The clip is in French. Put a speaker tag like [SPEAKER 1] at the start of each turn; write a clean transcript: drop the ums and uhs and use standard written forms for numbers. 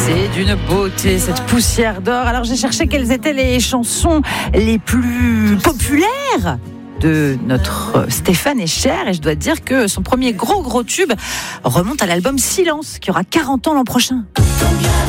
[SPEAKER 1] C'est d'une beauté, cette poussière d'or. Alors j'ai cherché quelles étaient les chansons les plus populaires de notre Stéphane Escher, et je dois dire que son premier gros tube remonte à l'album Silence, qui aura 40 ans l'an prochain.